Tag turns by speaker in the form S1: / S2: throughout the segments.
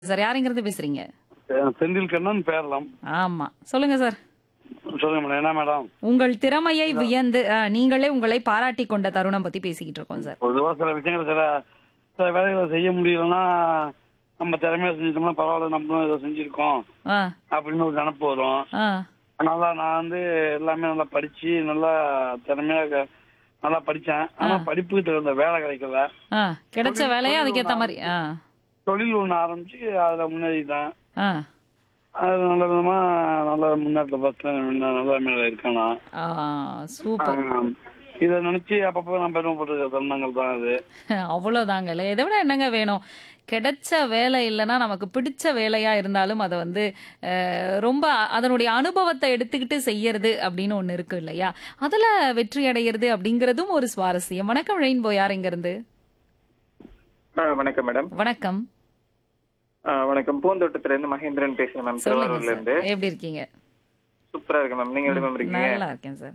S1: Sir யாருங்கிறது பேசுறீங்க?
S2: செந்தில் கண்ணன் பேரலாம்.
S1: ஆமா. சொல்லுங்க சார்.
S2: சொல்லுங்க மேடம். என்ன மேடம்?
S1: உங்கள் திறமையை வியந்து நீங்களே உங்களை பாராட்டிக் கொண்ட தருணம் பத்தி பேசிக்கிட்டு இருக்கோம் சார்.
S2: பொதுவாக சில விஷயங்கள் சில வேலைகளை செய்ய முடியலன்னா நம்ம திறமையா செஞ்சிட்டோம்னா பரவாயில்ல, நம்மளும் இதை செஞ்சிருக்கோம்
S1: ஆ,
S2: அப்படின்னு ஒரு நினப்பு வரும்.
S1: ஆ,
S2: அதனால நான் எல்லாமே நல்லா படிச்சு நல்லா திறமையா நல்லா படிச்சேன். ஆனா படிப்புக்கு தகுந்த வேலை கிடைக்கல.
S1: ஆ. கிடைச்ச வேலையை அதுக்கேத்த மாதிரி. ஆ,
S2: தொழில் ஒண்ணு ஆரம்பிச்சு அதுல முன்னேறிட்டேன்.
S1: ஆ,
S2: அது நல்ல விதமா நல்ல முன்னேற்ற பார்த்து நல்ல மேல இருக்கேன் நான்.
S1: ஆ, சூப்பர்.
S2: இதை நினைச்சு அப்பப்போ நான் பெருமைப்படுற தருணங்கள் தான் அது.
S1: அவ்வளவுதாங்கல்ல. இதை விட என்னங்க வேணும்? கிடைச்ச வேலை இல்லைன்னா நமக்கு பிடிச்ச வேலையா இருந்தாலும் அதை வந்து ரொம்ப அதனுடைய அனுபவத்தை எடுத்துக்கிட்டு செய்யறது அப்படின்னு ஒண்ணு இருக்கு இல்லையா? அதுல வெற்றி அடையிறது அப்படிங்கறதும் ஒரு சுவாரஸ்யம். வணக்கம் ரெயின்போ, யார் இங்க இருந்து?
S3: வணக்கம் மேடம்.
S1: வணக்கம்.
S3: வணக்கம். பூந்தோட்டத்துல இருந்து மகேந்திரன் பேசுறேன் மேம்.
S1: சொல்லுங்க
S3: திருவாரூர்ல
S1: சார்.
S3: இருந்து.
S1: எப்படி இருக்கீங்க?
S3: சூப்பரா இருக்கு மேம். நீங்க எப்படி மேம் இருக்கீங்க?
S1: நல்லா இருக்கேன் சார்.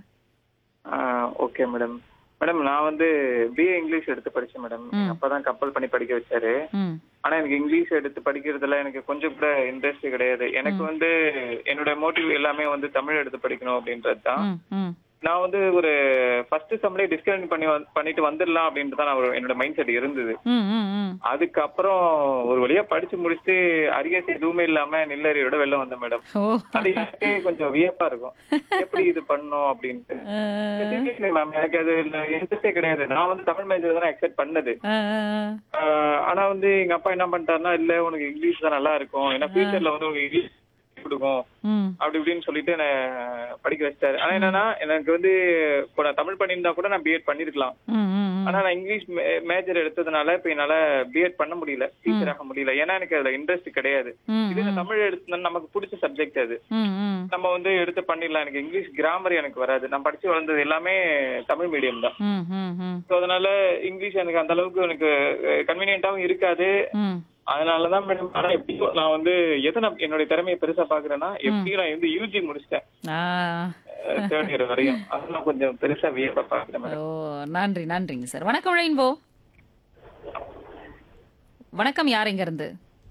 S3: Okay madam. மேடம் நான் பிஏ இங்கிலீஷ் எடுத்து படிச்சேன் மேடம். அப்பதான் கம்பல் பண்ணி படிக்க வச்சாரு.
S1: ம்,
S3: ஆனா எனக்கு இங்கிலீஷ் எடுத்து படிக்கிறதுல எனக்கு கொஞ்சம் கூட இன்ட்ரெஸ்ட் கிடையாது. எனக்கு என்னோட மோட்டிவ் எல்லாமே தமிழ் எடுத்து படிக்கணும் அப்படின்றது தான்.
S1: ம், ம்,
S3: நான் ஒரு ஃபர்ஸ்ட் செம்லயே டிஸ்கண்டினியூ பண்ணிட்டு வந்துடலாம் அப்படின்ட்டு தான் என்னோட மைண்ட் செட் இருந்தது.
S1: ம், ம், ம்.
S3: அதுக்கப்புறம் ஒரு வழியா படிச்சு முடிச்சுட்டு அரியர்ஸ் எதுவுமே இல்லாம நில்லறியோட வெளில வந்தேன் மேடம்.
S1: ஓ.
S3: அது எனக்கே கொஞ்சம் வியப்பா இருக்கும், எப்படி இது பண்ணோம் அப்படின்ட்டு. மேம் எனக்கு அது இன்ட்ரெஸ்டே கிடையாது. நான் தமிழ் மேஜர் தான் எக்ஸ்பெக்ட் பண்ணது. ஆனா எங்க அப்பா என்ன பண்ணிட்டாருன்னா, இல்ல உனக்கு இங்கிலீஷ் தான் நல்லா இருக்கும், ஏன்னா ஃபியூச்சர்ல உனக்கு இங்கிலீஷ் கொடுக்கும் அப்படி இப்படின்னு சொல்லிட்டு என்ன படிக்க வச்சிட்டாரு. ஆனா என்னன்னா, எனக்கு இப்போ நான் தமிழ் பண்ணியிருந்தா கூட நான் பிஎட் பண்ணிருக்கலாம். ஆனா நான் இங்கிலீஷ் மேஜர் எடுத்ததுனால இப்ப என்னால பிஎட் பண்ண முடியல, டீச்சர் ஆக முடியல. ஏன்னா எனக்கு அதுல இன்ட்ரெஸ்ட் கிடையாது. இது தமிழ் எடுத்து நமக்கு பிடிச்ச சப்ஜெக்ட் அது, நம்ம எடுத்து பண்ணிடலாம். எனக்கு இங்கிலீஷ் கிராமர் எனக்கு வராது. நான் படிச்சு வளர்ந்தது எல்லாமே தமிழ் மீடியம் தான். ஸோ அதனால இங்கிலீஷ் எனக்கு அந்த அளவுக்கு எனக்கு கன்வீனியன்ட்டாவும் இருக்காது. அதனாலதான் மேடம். ஆனா எப்படியோ நான் என்னுடைய திறமையை பெருசா பாக்குறேன்னா, எப்படியும் நான் யூஜி முடிச்சிட்டேன் தேர்ட் இயர் வரையும். அதெல்லாம் கொஞ்சம் பெருசா வியப்பா பாக்குறேன் மேடம்.
S1: ஓ, நன்றி நன்றிங்க சார். வணக்கம் ரெயின்போ. வணக்கம், யார் இங்க இருந்து?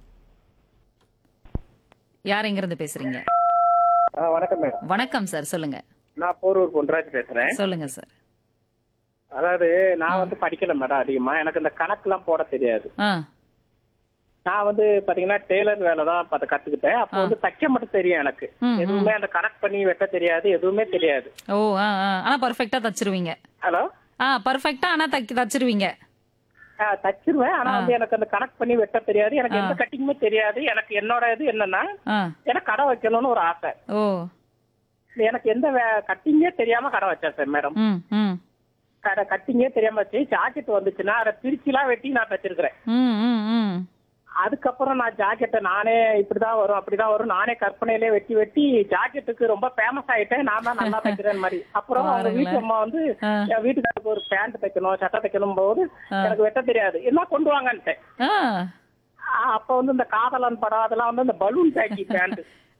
S1: யார் இங்க இருந்து பேசுறீங்க?
S4: வணக்கம் மேடம்.
S1: வணக்கம் சார், சொல்லுங்க.
S4: நான் போரூர் பொன்ராஜ் பேசுறேன்.
S1: சொல்லுங்க சார்.
S4: அதாவது நான் படிக்கல மேடம் அதிகமா. எனக்கு இந்த கணக்குலாம் போட தெரியாது. நான் பாத்தீங்கன்னா டெய்லர் வேலை தான் கத்துக்கிட்டேன். அப்போ தைக்க மட்டும் தெரியும் எனக்கு. எதுவுமே அந்த கனெக்ட் பண்ணி வெட்ட தெரியாது, எதுவுமே தெரியாது.
S1: ஓ, ஆனா பர்ஃபெக்ட்டா தச்சிருவீங்க.
S4: ஹலோ.
S1: பர்ஃபெக்ட்டா ஆனா தச்சிருவீங்க.
S4: தச்சிருவேன். ஆனா எனக்கு அந்த கனெக்ட் பண்ணி வெட்ட தெரியாது. எனக்கு எந்த கட்டிங்குமே தெரியாது. எனக்கு என்னோட இது என்னன்னா, எனக்கு கடை வைக்கணும்னு ஒரு ஆசை.
S1: ஓ.
S4: எனக்கு எந்த கட்டிங்கே தெரியாம கடை வச்சேன் சார் மேடம். கடை கட்டிங்கே தெரியாம வச்சு ஜாக்கெட் வந்துச்சுன்னா அதை பிரிச்சுலாம் வெட்டி நான் தச்சிருக்கிறேன். அதுக்கப்புறம் நான் ஜாக்கெட்டை நானே இப்படிதான் வரும் அப்படிதான் வரும் நானே கற்பனையிலே வெட்டி வெட்டி ஜாக்கெட்டுக்கு ரொம்ப ஃபேமஸ் ஆயிட்டேன். நான் தான் நல்லா தைக்கிறேன் மாதிரி. அப்புறம் அவங்க வீட்டு அம்மா என் வீட்டுக்காருக்கு ஒரு பேண்ட் தைக்கணும் சட்டை தைக்கணும் போது எனக்கு வெட்ட தெரியாது, என்ன கொண்டு வாங்கன்ட்டேன். அப்ப இந்த காதலன் படம் அதெல்லாம் இந்த பலூன் பேக்கி பேண்ட்,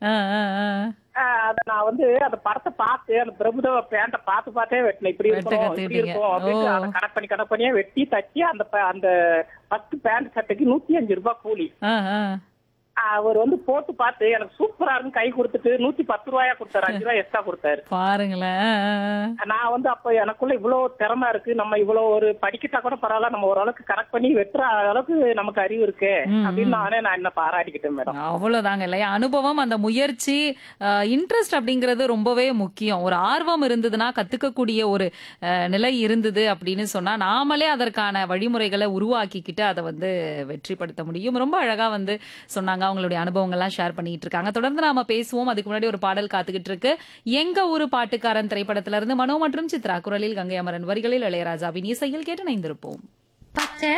S4: அத நான் அந்த படத்தை பார்த்து அந்த பிரபுதேவ பேண்ட பார்த்தே வெட்டினேன். இப்படி இருக்கும் இப்படி இருக்கும் அப்படின்னு அதை கணக்கு பண்ணியே வெட்டி தச்சு அந்த 10 பேண்ட் சட்டைக்கு 105 ரூபாய் கூலி. அவர் போட்டு பார்த்து எனக்கு சூப்பரா இருக்கு கை கொடுத்துட்டு 110 ரூபாயா கொடுத்தாரு, 5 ரூபாய் எக்ஸ்ட்ரா கொடுத்தாரு.
S1: பாருங்களேன்.
S4: நான் அப்ப எனக்குள்ள இவ்வளவு திறமை இருக்கு, நம்ம இவ்வளவு ஒரு படிக்கிட்டா கூட பரவாயில்ல, நம்ம ஓரளவுக்கு கரெக்ட் பண்ணி வெட்டுற அளவுக்கு நமக்கு அறிவு இருக்கு அப்படின்னு நான் என்ன பாராட்டிக்கிட்டேன் மேடம்.
S1: அவ்வளவுதாங்க இல்லையா? அனுபவம், அந்த முயற்சி, இன்ட்ரெஸ்ட் அப்படிங்கிறது ரொம்பவே முக்கியம். ஒரு ஆர்வம் இருந்ததுன்னா, கத்துக்கக்கூடிய ஒரு நிலை இருந்தது அப்படின்னு சொன்னா நாமளே அதற்கான வழிமுறைகளை உருவாக்கிக்கிட்டு அதை வெற்றிப்படுத்த முடியும். ரொம்ப அழகா சொன்னாங்க. அவங்களுடைய அனுபவங்கள்லாம் ஷேர் பண்ணிட்டு இருக்காங்க. தொடர்ந்து நாம பேசுவோம். அதுக்கு முன்னாடி ஒரு பாடல் காத்துக்கிட்டு இருக்கு. எங்க ஊரு பாட்டுக்காரன் திரைப்படத்திலிருந்து மனோ மற்றும் சித்ரா குரலில், கங்கை அமரன் வரிகளில், இளையராஜாவின் இசையில் கேட்டு இணைந்திருப்போம்.